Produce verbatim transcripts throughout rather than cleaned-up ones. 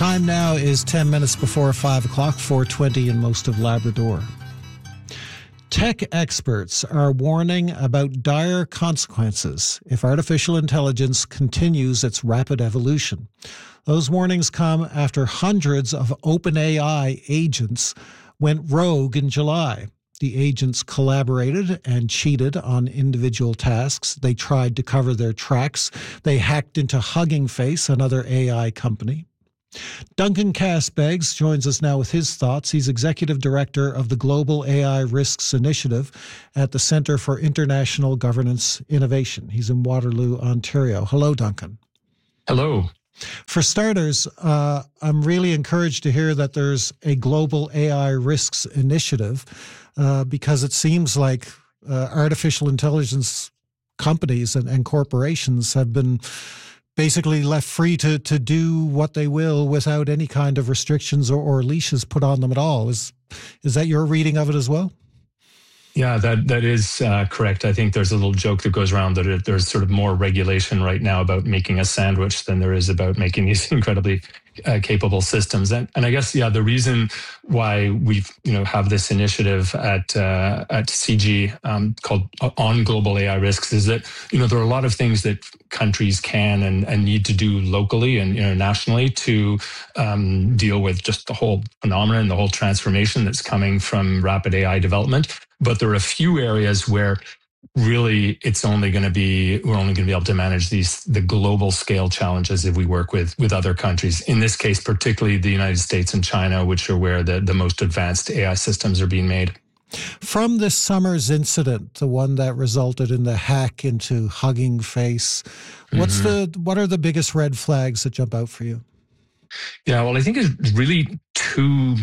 Time now is ten minutes before five o'clock, four twenty in most of Labrador. Tech experts are warning about dire consequences if artificial intelligence continues its rapid evolution. Those warnings come after hundreds of OpenAI agents went rogue in July. The agents collaborated and cheated on individual tasks. They tried to cover their tracks. They hacked into Hugging Face, another A I company. Duncan Cass-Beggs joins us now with his thoughts. He's Executive Director of the Global A I Risks Initiative at the Centre for International Governance Innovation. He's in Waterloo, Ontario. Hello, Duncan. Hello. For starters, uh, I'm really encouraged to hear that there's a Global A I Risks Initiative uh, because it seems like uh, artificial intelligence companies and, and corporations have been basically left free to to do what they will without any kind of restrictions or, or leashes put on them at all. Is is that your reading of it as well? Yeah, that that is uh, correct. I think there's a little joke that goes around that it, there's sort of more regulation right now about making a sandwich than there is about making these incredibly uh, capable systems. And and I guess yeah, the reason why we you know have this initiative at uh, at C G um, called On Global A I Risks is that you know there are a lot of things that countries can and, and need to do locally and internationally to um, deal with just the whole phenomenon, the whole transformation that's coming from rapid A I development. But there are a few areas where really it's only going to be, we're only going to be able to manage these, the global scale challenges if we work with, with other countries. In this case, particularly the United States and China, which are where the, the most advanced A I systems are being made. From this summer's incident, the one that resulted in the hack into Hugging Face, what's mm-hmm. the what are the biggest red flags that jump out for you? Yeah, well, I think it's really two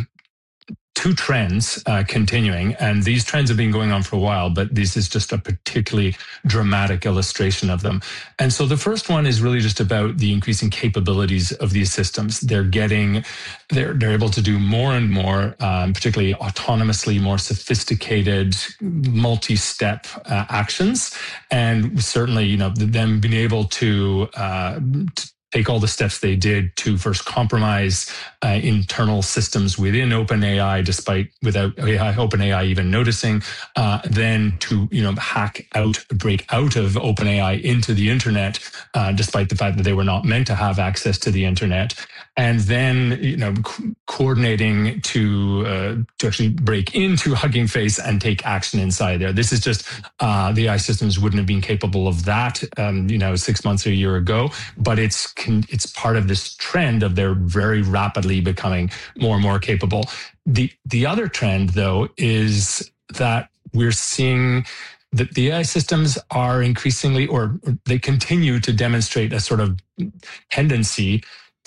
two trends uh, continuing, and these trends have been going on for a while, but this is just a particularly dramatic illustration of them. And so the first one is really just about the increasing capabilities of these systems. They're getting, they're, they're able to do more and more, um, particularly autonomously, more sophisticated, multi-step uh, actions. And certainly, you know, them being able to, uh, to take all the steps they did to first compromise uh, internal systems within OpenAI, despite without A I, OpenAI even noticing, uh, then to you know hack out, break out of OpenAI into the internet, uh, despite the fact that they were not meant to have access to the internet, and then you know co- coordinating to uh, to actually break into Hugging Face and take action inside there. This is just uh, the A I systems wouldn't have been capable of that, um, you know, six months or a year ago, but it's it's part of this trend of they're very rapidly becoming more and more capable. The the other trend, though, is that we're seeing that the A I systems are increasingly, or they continue to demonstrate a sort of tendency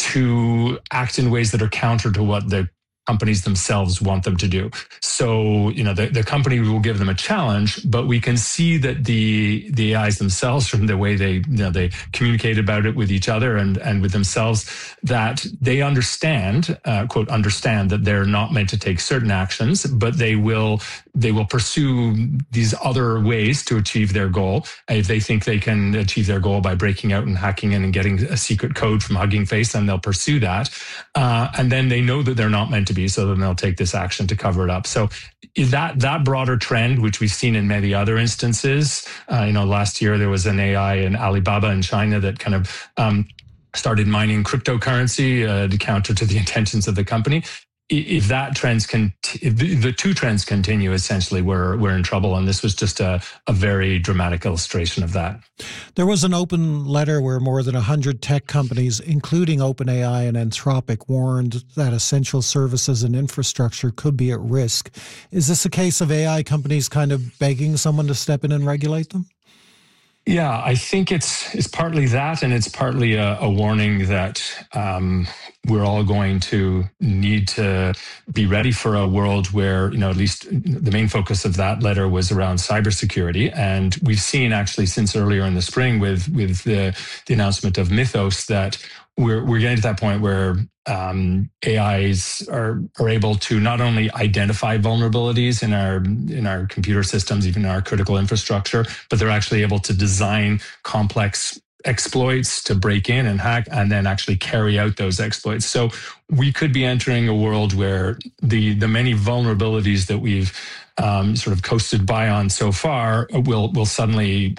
to act in ways that are counter to what the companies themselves want them to do. So, you know, the, the company will give them a challenge, but we can see that the the A Is themselves, from the way they, you know, they communicate about it with each other and, and with themselves, that they understand, uh, quote, understand that they're not meant to take certain actions, but they will they will pursue these other ways to achieve their goal. If they think they can achieve their goal by breaking out and hacking in and getting a secret code from Hugging Face, then they'll pursue that. Uh, and then they know that they're not meant to be, so then they'll take this action to cover it up. So that that broader trend, which we've seen in many other instances, uh, you know, last year there was an A I in Alibaba in China that kind of um, started mining cryptocurrency uh, to counter to the intentions of the company. If that trends can, if the two trends continue, essentially, we're we're in trouble. And this was just a, a very dramatic illustration of that. There was an open letter where more than one hundred tech companies, including OpenAI and Anthropic, warned that essential services and infrastructure could be at risk. Is this a case of A I companies kind of begging someone to step in and regulate them? Yeah, I think it's it's partly that, and it's partly a, a warning that um, we're all going to need to be ready for a world where, you know, at least the main focus of that letter was around cybersecurity. And we've seen actually since earlier in the spring with with the, the announcement of Mythos that we're we're getting to that point where um, A Is are are able to not only identify vulnerabilities in our in our computer systems, even in our critical infrastructure, but they're actually able to design complex exploits, to break in and hack, and then actually carry out those exploits. So we could be entering a world where the the many vulnerabilities that we've um, sort of coasted by on so far will will suddenly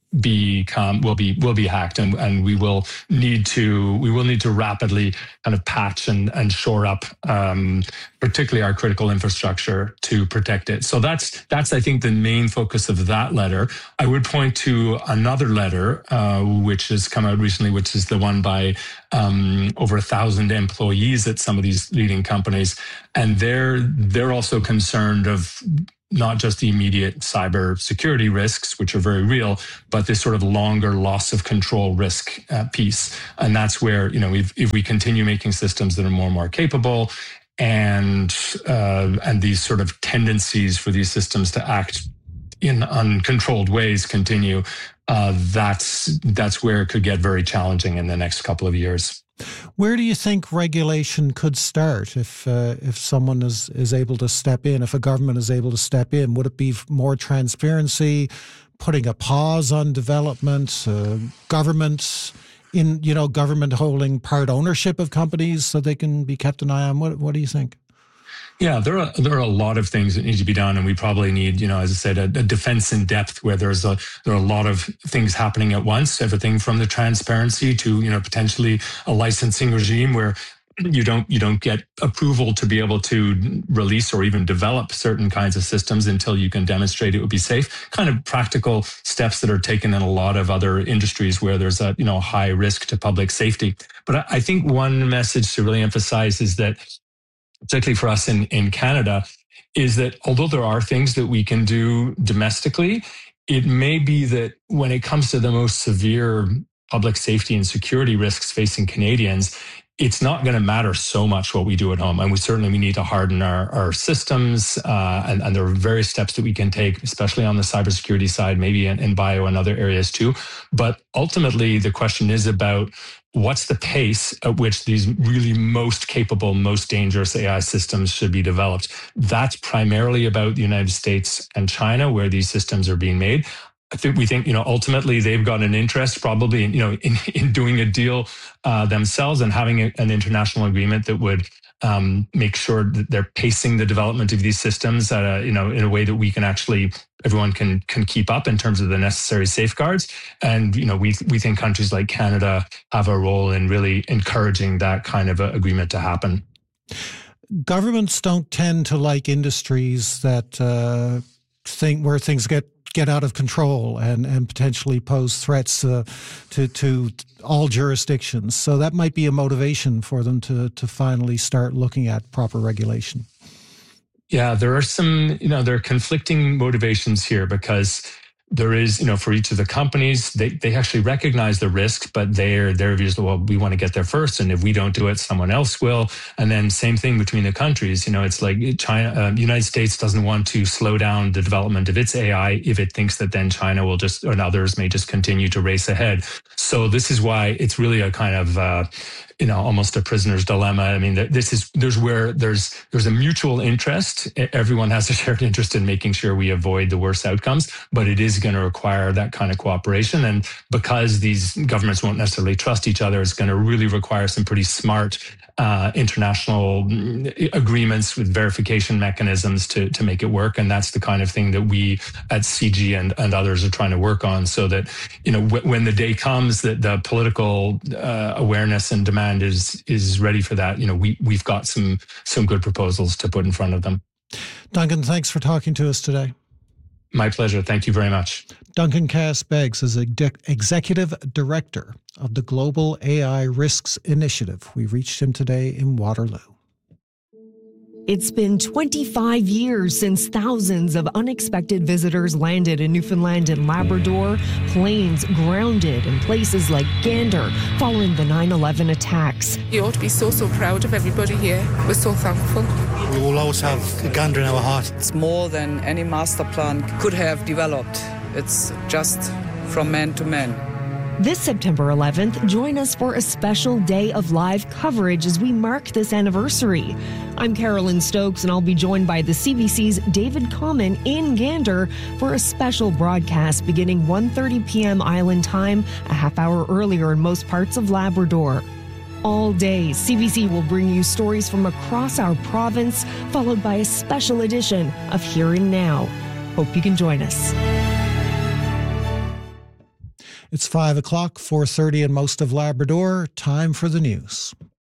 become will be will be hacked, and, and we will need to we will need to rapidly kind of patch and and shore up um, particularly our critical infrastructure to protect it. So that's that's I think the main focus of that letter. I would point to another letter uh, which has come out recently, which is the one by um, over a thousand employees at some of these leading companies, and they're they're also concerned of not just the immediate cyber security risks, which are very real, but this sort of longer loss of control risk uh, piece. And that's where, you know, if, if we continue making systems that are more and more capable, and uh, and these sort of tendencies for these systems to act in uncontrolled ways continue, uh, that's that's where it could get very challenging in the next couple of years. Where do you think regulation could start if uh, if someone is, is able to step in, if a government is able to step in? Would it be more transparency, putting a pause on development, uh, government in you know government holding part ownership of companies so they can be kept an eye on? What what do you think? Yeah, there are there are a lot of things that need to be done, and we probably need, you know, as I said, a, a defense in depth where there's a there are a lot of things happening at once. Everything from the transparency to, you know, potentially a licensing regime where you don't you don't get approval to be able to release or even develop certain kinds of systems until you can demonstrate it would be safe. Kind of practical steps that are taken in a lot of other industries where there's a, you know, high risk to public safety. But I, I think one message to really emphasize is that, particularly for us in, in Canada, is that although there are things that we can do domestically, it may be that when it comes to the most severe public safety and security risks facing Canadians, it's not going to matter so much what we do at home. And we certainly we need to harden our, our systems. Uh, and, and there are various steps that we can take, especially on the cybersecurity side, maybe in, in bio and other areas too. But ultimately, the question is about what's the pace at which these really most capable, most dangerous A I systems should be developed. That's primarily about the United States and China, where these systems are being made. I think we think, you know, ultimately they've got an interest probably in, you know, in, in doing a deal uh, themselves and having a, an international agreement that would um, make sure that they're pacing the development of these systems at a, you know, in a way that we can actually, everyone can can keep up in terms of the necessary safeguards. And, you know, we we think countries like Canada have a role in really encouraging that kind of a agreement to happen. Governments don't tend to like industries that uh, think where things get get out of control and, and potentially pose threats uh, to to all jurisdictions. So that might be a motivation for them to to finally start looking at proper regulation. Yeah, there are some, you know, there are conflicting motivations here because there is, you know, for each of the companies, they, they actually recognize the risk, but their their view is, well, we want to get there first. And if we don't do it, someone else will. And then same thing between the countries. You know, it's like China, uh, the United States doesn't want to slow down the development of its A I if it thinks that then China will just, or others may just continue to race ahead. So this is why it's really a kind of, uh, you know, almost a prisoner's dilemma. I mean, this is, there's where there's, there's a mutual interest. Everyone has a shared interest in making sure we avoid the worst outcomes, but it is going to require that kind of cooperation. And because these governments won't necessarily trust each other, it's going to really require some pretty smart uh, international agreements with verification mechanisms to, to make it work. And that's the kind of thing that we at C G and, and others are trying to work on so that, you know, w- when the day comes that the political uh, awareness and demand is is ready for that, you know, we, we've got some some good proposals to put in front of them. Duncan, thanks for talking to us today. My pleasure. Thank you very much. Duncan Cass-Beggs is Executive Director of the Global A I Risks Initiative. We reached him today in Waterloo. It's been twenty-five years since thousands of unexpected visitors landed in Newfoundland and Labrador, planes grounded in places like Gander following the nine eleven attacks. You ought to be so, so proud of everybody here. We're so thankful. We will always have Gander in our heart. It's more than any master plan could have developed. It's just from man to man. This September eleventh, join us for a special day of live coverage as we mark this anniversary. I'm Carolyn Stokes, and I'll be joined by the C B C's David Common in Gander for a special broadcast beginning one thirty p.m. Island time, a half hour earlier in most parts of Labrador. All day, C B C will bring you stories from across our province, followed by a special edition of Here and Now. Hope you can join us. It's five o'clock, four thirty in most of Labrador. Time for the news.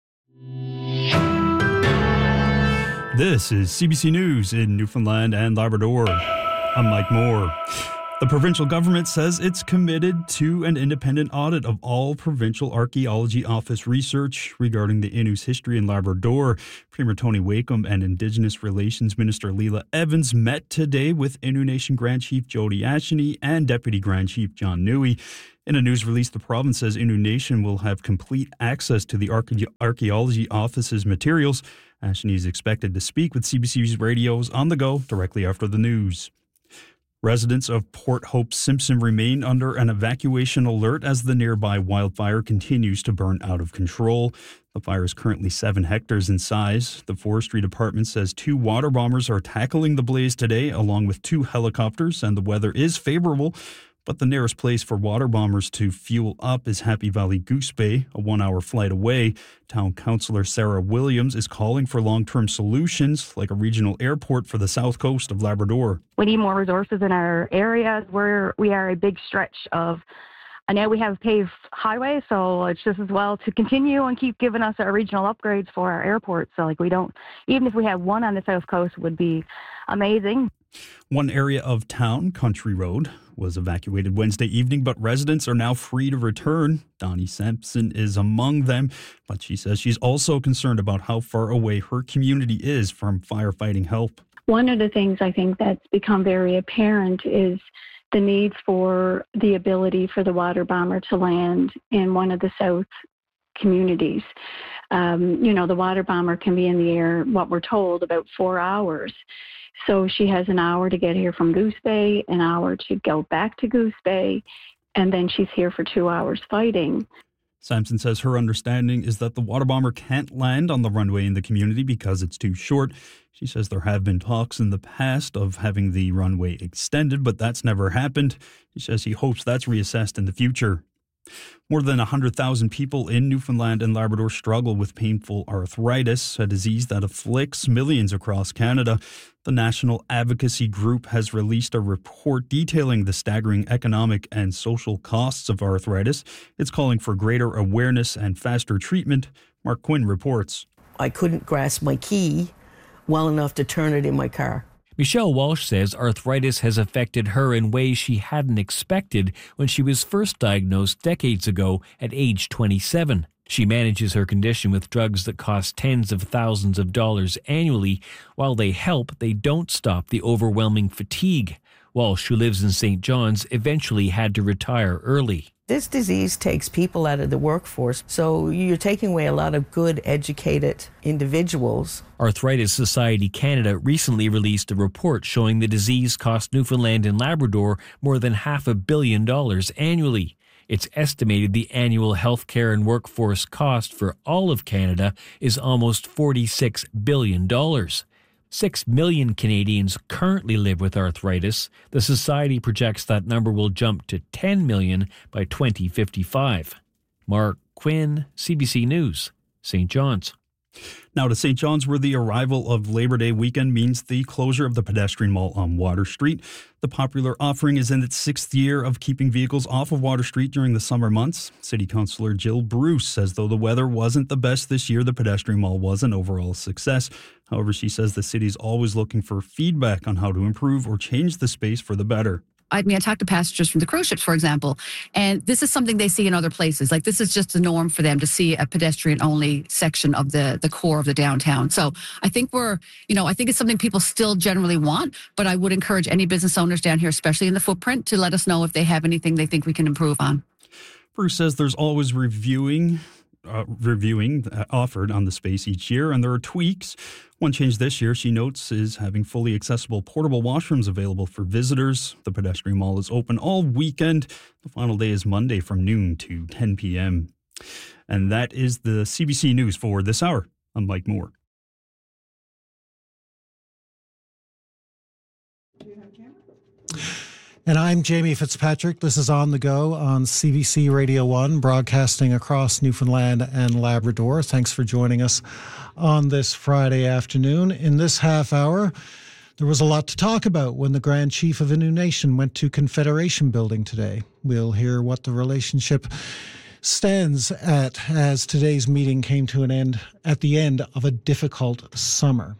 This is C B C News in Newfoundland and Labrador. I'm Mike Moore. The provincial government says it's committed to an independent audit of all Provincial Archaeology Office research regarding the Innu's history in Labrador. Premier Tony Wakeham and Indigenous Relations Minister Leela Evans met today with Innu Nation Grand Chief Jody Asheny and Deputy Grand Chief John Newey. In a news release, the province says Innu Nation will have complete access to the Archae- Archaeology Office's materials. Asheny is expected to speak with C B C's radios on the go directly after the news. Residents of Port Hope Simpson remain under an evacuation alert as the nearby wildfire continues to burn out of control. The fire is currently seven hectares in size. The Forestry Department says two water bombers are tackling the blaze today, along with two helicopters, and the weather is favorable. But the nearest place for water bombers to fuel up is Happy Valley Goose Bay, a one-hour flight away. Town Councillor Sarah Williams is calling for long-term solutions, like a regional airport for the south coast of Labrador. We need more resources in our areas where we are a big stretch of, I know we have paved highways, so it's just as well to continue and keep giving us our regional upgrades for our airports. So like we don't, even if we had one on the south coast would be amazing. One area of town, Country Road, was evacuated Wednesday evening, but residents are now free to return. Donnie Sampson is among them, but she says she's also concerned about how far away her community is from firefighting help. One of the things I think that's become very apparent is the need for the ability for the water bomber to land in one of the south communities. Um, you know, the water bomber can be in the air, what we're told, about four hours. So she has an hour to get here from Goose Bay, an hour to go back to Goose Bay, and then she's here for two hours fighting. Sampson says her understanding is that the water bomber can't land on the runway in the community because it's too short. She says there have been talks in the past of having the runway extended, but that's never happened. She says he hopes that's reassessed in the future. More than one hundred thousand people in Newfoundland and Labrador struggle with painful arthritis, a disease that afflicts millions across Canada. The National Advocacy Group has released a report detailing the staggering economic and social costs of arthritis. It's calling for greater awareness and faster treatment. Mark Quinn reports. I couldn't grasp my key well enough to turn it in my car. Michelle Walsh says arthritis has affected her in ways she hadn't expected when she was first diagnosed decades ago at age twenty-seven. She manages her condition with drugs that cost tens of thousands of dollars annually. While they help, they don't stop the overwhelming fatigue. Walsh, who lives in Saint John's, eventually had to retire early. This disease takes people out of the workforce, so you're taking away a lot of good, educated individuals. Arthritis Society Canada recently released a report showing the disease cost Newfoundland and Labrador more than half a billion dollars annually. It's estimated the annual healthcare and workforce cost for all of Canada is almost forty-six billion dollars. Six million Canadians currently live with arthritis. The Society projects that number will jump to ten million by twenty fifty-five. Mark Quinn, C B C News, Saint John's. Now to Saint John's, where the arrival of Labor Day weekend means the closure of the pedestrian mall on Water Street. The popular offering is in its sixth year of keeping vehicles off of Water Street during the summer months. City Councillor Jill Bruce says though the weather wasn't the best this year, the pedestrian mall was an overall success. However, she says the city's always looking for feedback on how to improve or change the space for the better. I mean, I talked to passengers from the cruise ships, for example, and this is something they see in other places. Like, this is just the norm for them to see a pedestrian-only section of the, the core of the downtown. So I think we're, you know, I think it's something people still generally want, but I would encourage any business owners down here, especially in the footprint, to let us know if they have anything they think we can improve on. Bruce says there's always reviewing uh, reviewing uh, offered on the space each year, and there are tweaks. One change this year, she notes, is having fully accessible portable washrooms available for visitors. The pedestrian mall is open all weekend. The final day is Monday from noon to ten p.m. And that is the C B C News for this hour. I'm Mike Moore. And I'm Jamie Fitzpatrick. This is On the Go on C B C Radio one, broadcasting across Newfoundland and Labrador. Thanks for joining us on this Friday afternoon. In this half hour, there was a lot to talk about when the Grand Chief of Innu Nation went to Confederation Building today. We'll hear what the relationship stands at as today's meeting came to an end at the end of a difficult summer.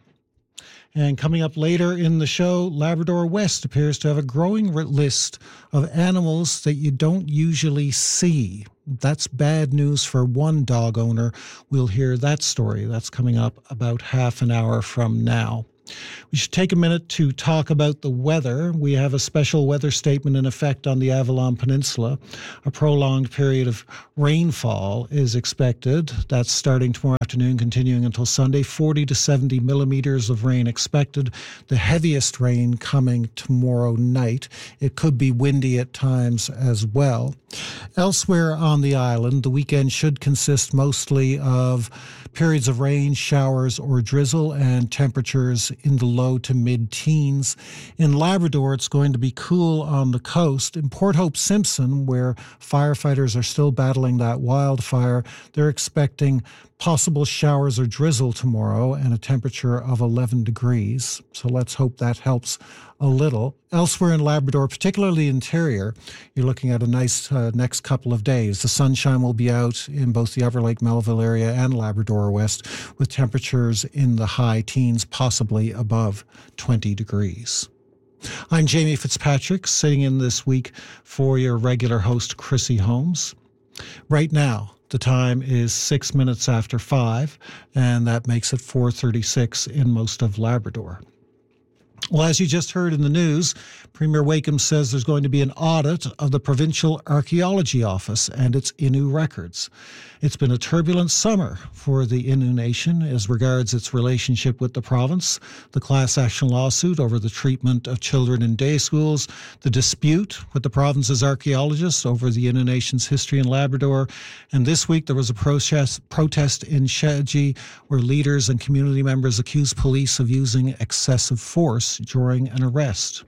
And coming up later in the show, Labrador West appears to have a growing list of animals that you don't usually see. That's bad news for one dog owner. We'll hear that story. That's coming up about half an hour from now. We should take a minute to talk about the weather. We have a special weather statement in effect on the Avalon Peninsula. A prolonged period of rainfall is expected. That's starting tomorrow afternoon, continuing until Sunday. forty to seventy millimeters of rain expected. The heaviest rain coming tomorrow night. It could be windy at times as well. Elsewhere on the island, the weekend should consist mostly of periods of rain, showers, or drizzle, and temperatures in the low to mid-teens. In Labrador, it's going to be cool on the coast. In Port Hope Simpson, where firefighters are still battling that wildfire, they're expecting possible showers or drizzle tomorrow and a temperature of eleven degrees. So let's hope that helps a little. Elsewhere in Labrador, particularly the interior, you're looking at a nice uh, next couple of days. The sunshine will be out in both the Upper Lake Melville area and Labrador West, with temperatures in the high teens, possibly above twenty degrees. I'm Jamie Fitzpatrick, sitting in this week for your regular host, Chrissy Holmes. Right now, the time is six minutes after five, and that makes it four thirty-six in most of Labrador. Well, as you just heard in the news, Premier Wakeham says there's going to be an audit of the Provincial Archaeology Office and its Innu records. It's been a turbulent summer for the Innu Nation as regards its relationship with the province, the class action lawsuit over the treatment of children in day schools, the dispute with the province's archaeologists over the Innu Nation's history in Labrador, and this week there was a protest, protest in Shedji where leaders and community members accused police of using excessive force during an arrest.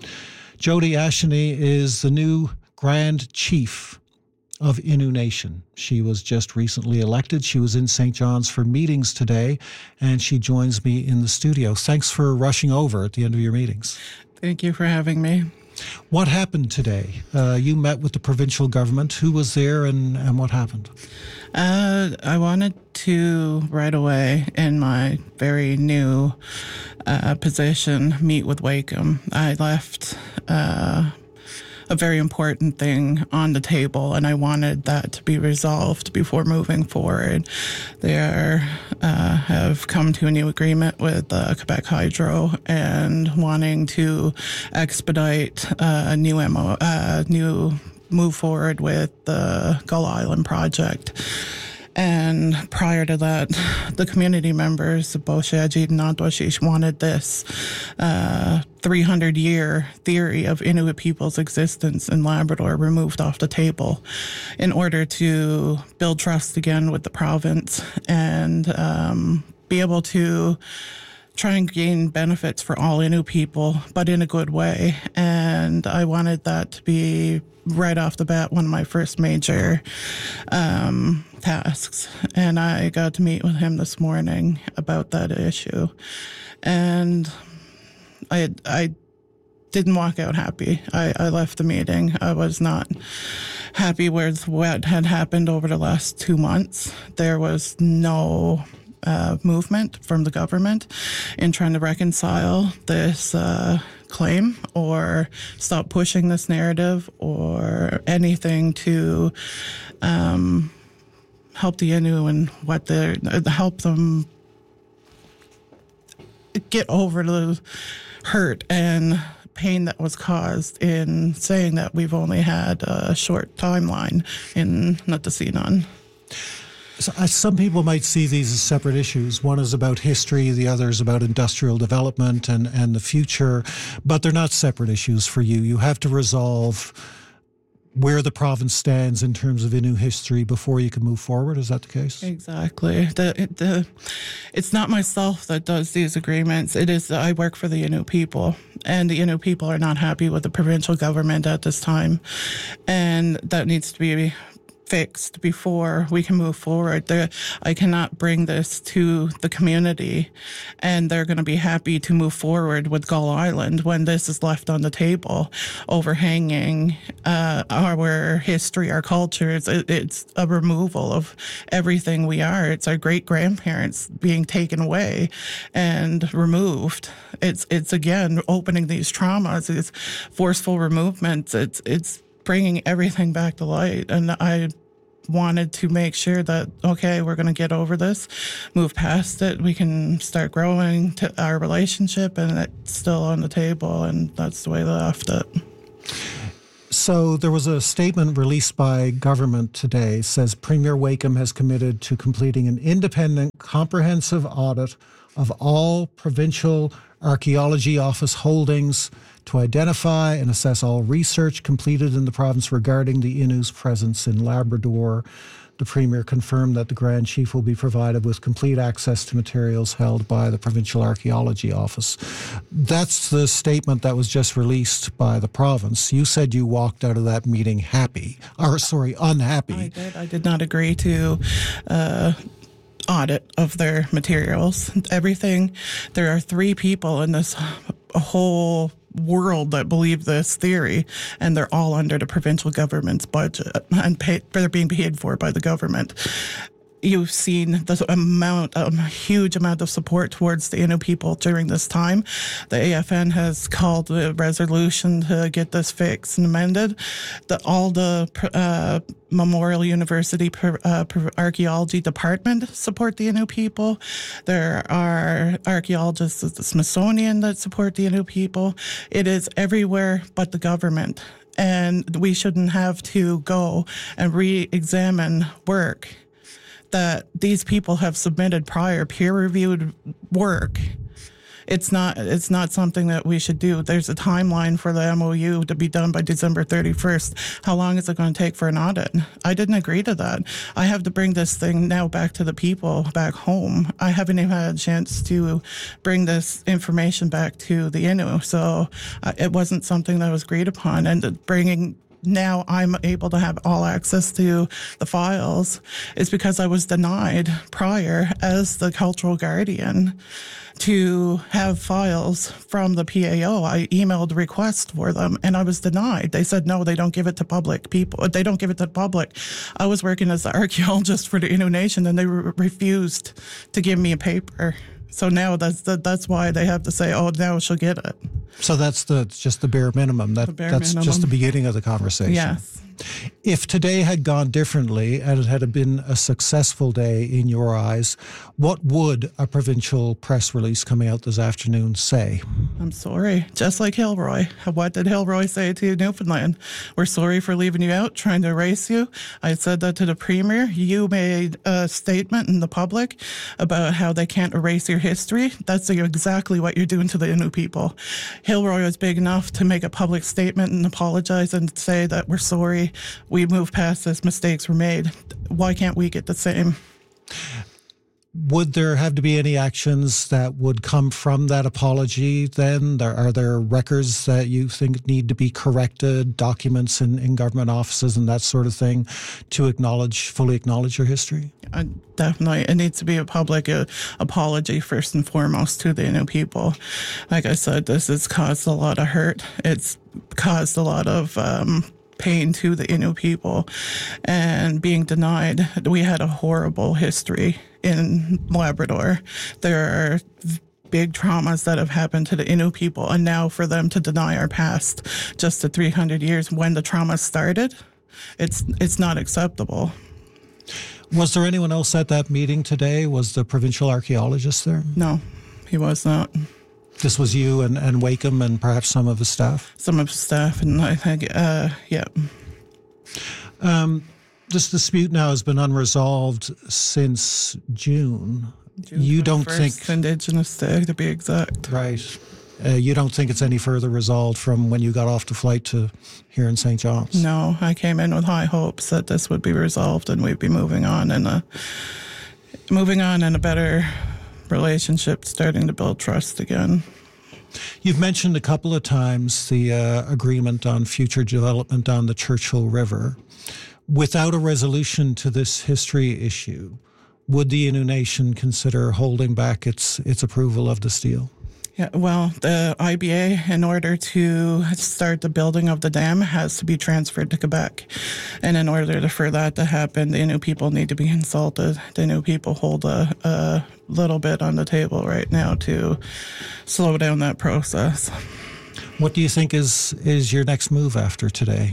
Jody Asheny is the new Grand Chief of Innu Nation. She was just recently elected. She was in Saint John's for meetings today, and she joins me in the studio. Thanks for rushing over at the end of your meetings. Thank you for having me. What happened today? Uh, you met with the provincial government. Who was there, and, and what happened? Uh, I wanted to, right away, in my very new uh, position, meet with Wakeham. I left uh, a very important thing on the table, and I wanted that to be resolved before moving forward. They are, uh, have come to a new agreement with uh, Quebec Hydro and wanting to expedite uh, a new M O, uh, new move forward with the Gull Island project. And prior to that, the community members, both Shedji and Nantwashish, wanted this uh, three hundred year theory of Inuit people's existence in Labrador removed off the table in order to build trust again with the province and um, be able to try and gain benefits for all Innu people, but in a good way. And I wanted that to be right off the bat one of my first major um, tasks. And I got to meet with him this morning about that issue. And I I didn't walk out happy. I, I left the meeting. I was not happy with what had happened over the last two months. There was no Uh, movement from the government in trying to reconcile this uh, claim or stop pushing this narrative or anything to um, help the Innu and what they're, help them get over the hurt and pain that was caused in saying that we've only had a short timeline in Nutasinon. So, uh, some people might see these as separate issues. One is about history, the other is about industrial development and, and the future, but they're not separate issues for you. You have to resolve where the province stands in terms of Innu history before you can move forward. Is that the case? Exactly. The, the, it's not myself that does these agreements. It is, I work for the Innu people, and the Innu people are not happy with the provincial government at this time, and that needs to be fixed before we can move forward. There, I cannot bring this to the community and they're going to be happy to move forward with Gull Island when this is left on the table, overhanging uh, our history, our cultures. It, it's a removal of everything we are. It's our great-grandparents being taken away and removed. It's, it's again, opening these traumas, these forceful removements. It's, it's bringing everything back to light. And I wanted to make sure that, okay, we're going to get over this, move past it. We can start growing to our relationship, and it's still on the table. And that's the way they left it. So there was a statement released by government today, says Premier Wakeham has committed to completing an independent, comprehensive audit of all provincial archaeology office holdings to identify and assess all research completed in the province regarding the Innu's presence in Labrador. The Premier confirmed that the Grand Chief will be provided with complete access to materials held by the Provincial Archaeology Office. That's the statement that was just released by the province. You said you walked out of that meeting happy, or sorry, unhappy. I did. I did not agree to uh, audit of their materials. Everything. There are three people in this whole world that believe this theory, and they're all under the provincial government's budget and pay, they're being paid for by the government. You've seen the amount, a um, huge amount of support towards the Innu people during this time. The A F N has called a resolution to get this fixed and amended. The, all the uh, Memorial University uh, Archaeology Department support the Innu people. There are archaeologists at the Smithsonian that support the Innu people. It is everywhere but the government. And we shouldn't have to go and re-examine work that these people have submitted prior peer-reviewed work. It's not it's not something that we should do. There's a timeline for the M O U to be done by December thirty-first. How long is it going to take for an audit? I didn't agree to that. I have to bring this thing now back to the people back home. I haven't even had a chance to bring this information back to the Innu. So uh, it wasn't something that was agreed upon. And bringing now I'm able to have all access to the files is because I was denied prior as the cultural guardian to have files from the P A O. I emailed requests for them and I was denied. They said, no, they don't give it to public people. They don't give it to the public. I was working as an archaeologist for the Innu Nation and they re- refused to give me a paper. So now that's the, that's why they have to say, oh, now she'll get it. So that's the just the bare minimum. That, the bare that's minimum. just the beginning of the conversation. Yes. If today had gone differently and it had been a successful day in your eyes, what would a provincial press release coming out this afternoon say? I'm sorry. Just like Hilroy. What did Hilroy say to Newfoundland? We're sorry for leaving you out, trying to erase you. I said that to the Premier. You made a statement in the public about how they can't erase your history. That's exactly what you're doing to the Innu people. Hilroy was big enough to make a public statement and apologize and say that we're sorry. We moved past this. Mistakes were made. Why can't we get the same? Would there have to be any actions that would come from that apology then? There, are there records that you think need to be corrected, documents in, in government offices and that sort of thing to acknowledge, fully acknowledge your history? Uh, definitely. It needs to be a public uh, apology first and foremost to the Innu people. Like I said, this has caused a lot of hurt. It's caused a lot of um, pain to the Innu people and being denied. We had a horrible history in Labrador. There are big traumas that have happened to the Innu people, and now for them to deny our past just to three hundred years when the trauma started, it's it's not acceptable. Was there anyone else at that meeting today? Was the provincial archaeologist there? No, he was not. This was you and, and Wakeham and perhaps some of his staff? Some of his staff, and I think, uh, yeah. Um, this dispute now has been unresolved since June. June you don't think Indigenous Day, to be exact. Right. Uh, you don't think it's any further resolved from when you got off the flight to here in Saint John's? No, I came in with high hopes that this would be resolved and we'd be moving on in a moving on in a better relationship, starting to build trust again. You've mentioned a couple of times the uh, agreement on future development on the Churchill River. Without a resolution to this history issue, would the Innu Nation consider holding back its its approval of this deal? Yeah, well, the I B A, in order to start the building of the dam, has to be transferred to Quebec. And in order to, for that to happen, the Innu people need to be consulted. The Innu people hold a, a little bit on the table right now to slow down that process. What do you think is, is your next move after today?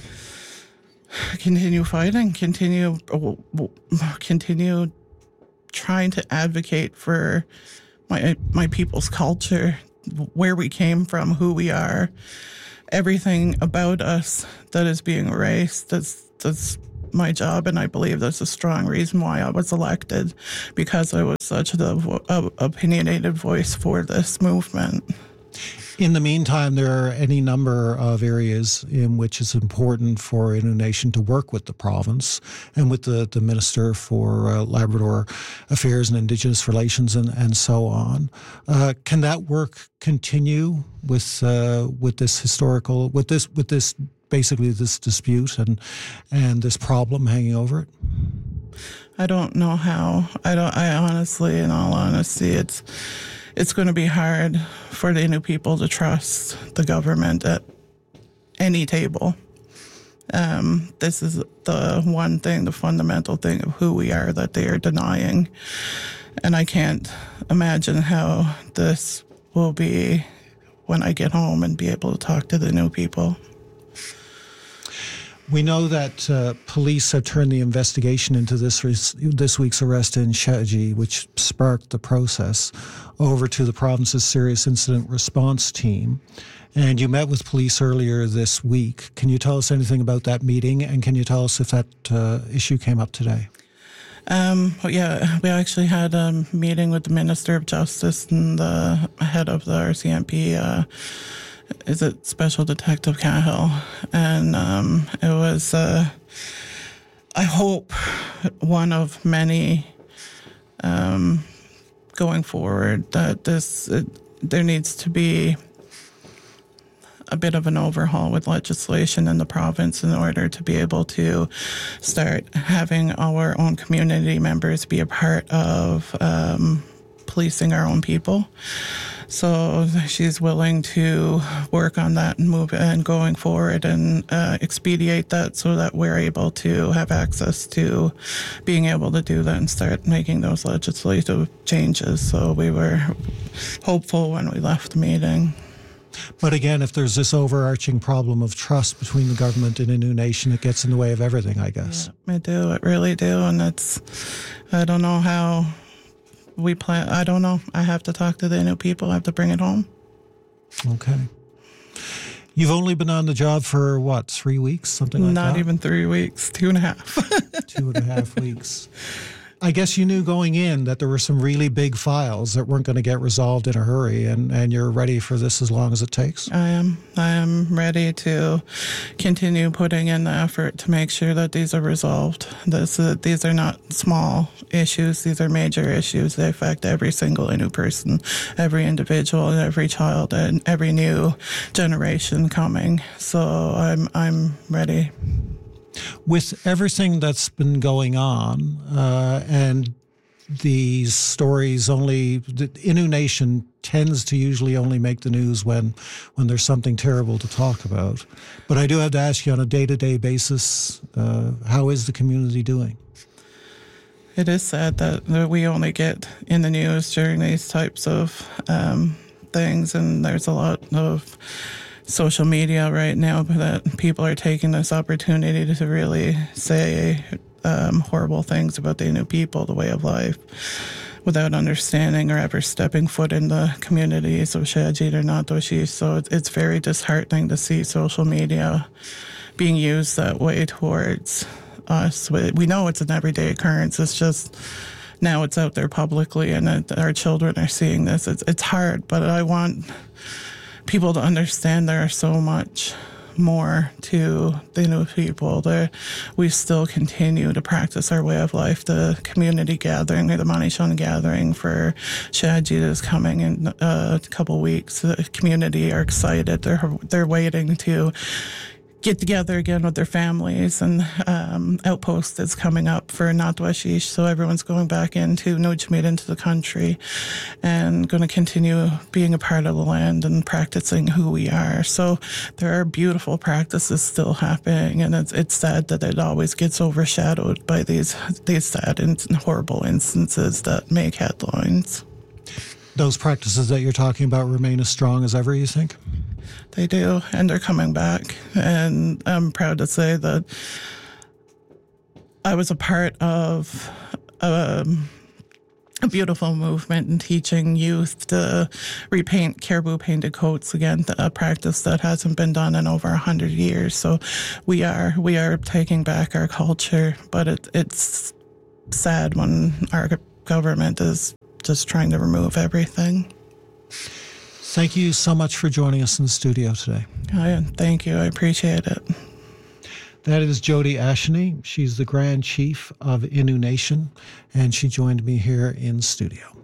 Continue fighting, continue, continue trying to advocate for my my people's culture, where we came from, who we are, everything about us that is being erased. That's that's my job, and I believe that's a strong reason why I was elected, because I was such a, a opinionated voice for this movement. In the meantime, there are any number of areas in which it's important for Innu Nation to work with the province and with the, the Minister for uh, Labrador Affairs and Indigenous Relations and, and so on. Uh, can that work continue with uh, with this historical, with this, with this basically this dispute and and this problem hanging over it? I don't know how. I don't. I honestly, in all honesty, it's. It's going to be hard for the Innu people to trust the government at any table. Um, this is the one thing, the fundamental thing of who we are that they are denying. And I can't imagine how this will be when I get home and be able to talk to the Innu people. We know that uh, police have turned the investigation into this res- this week's arrest in Shaji, which sparked the process, over to the province's Serious Incident Response Team. And you met with police earlier this week. Can you tell us anything about that meeting, and can you tell us if that uh, issue came up today? Um, well, yeah, we actually had a meeting with the Minister of Justice and the head of the R C M P, uh, is it Special Detective Cahill, and um, it was, uh, I hope, one of many um, going forward that this it, there needs to be a bit of an overhaul with legislation in the province in order to be able to start having our own community members be a part of um, policing our own people. So she's willing to work on that and move and going forward and uh, expedite that so that we're able to have access to being able to do that and start making those legislative changes. So we were hopeful when we left the meeting. But again, if there's this overarching problem of trust between the government and Innu Nation, it gets in the way of everything, I guess. Yeah, I do. It really do. And it's, I don't know how we plan. I don't know. I have to talk to the Innu people. I have to bring it home. Okay. You've only been on the job for, what, three weeks? Something like Not that? Not even three weeks. Two and a half. Two and a half weeks. I guess you knew going in that there were some really big files that weren't going to get resolved in a hurry, and, and you're ready for this as long as it takes? I am. I am ready to continue putting in the effort to make sure that these are resolved. This, uh, these are not small issues. These are major issues. They affect every single Innu person, every individual, and every child, and every new generation coming. So I'm I'm ready. With everything that's been going on, uh, and these stories only, the Innu Nation tends to usually only make the news when, when there's something terrible to talk about. But I do have to ask you on a day-to-day basis, uh, how is the community doing? It is sad that, that we only get in the news during these types of um, things, and there's a lot of social media right now that people are taking this opportunity to really say um, horrible things about the Innu people, the way of life, without understanding or ever stepping foot in the communities of Shajit or Natoshi. So it's, it's very disheartening to see social media being used that way towards us. We, we know it's an everyday occurrence. It's just now it's out there publicly, and it, our children are seeing this. It's, it's hard, but I want people to understand there are so much more to the new people. There, we still continue to practice our way of life. The community gathering, or the Manichon gathering for Shadji is coming in uh, a couple weeks. The community are excited. They're they're waiting to get together again with their families, and um, Outpost is coming up for Natwashish, so everyone's going back into Nujmeed, into the country, and going to continue being a part of the land and practicing who we are. So there are beautiful practices still happening, and it's, it's sad that it always gets overshadowed by these these sad and horrible instances that make headlines. Those practices that you're talking about remain as strong as ever, you think? They do, and they're coming back. And I'm proud to say that I was a part of um, a beautiful movement in teaching youth to repaint caribou painted coats again, a practice that hasn't been done in over a hundred years. So we are we are taking back our culture, but it, it's sad when our government is just trying to remove everything. Thank you so much for joining us in the studio today. Oh, thank you. I appreciate it. That is Jody Asheny. She's the Grand Chief of Innu Nation, and she joined me here in studio.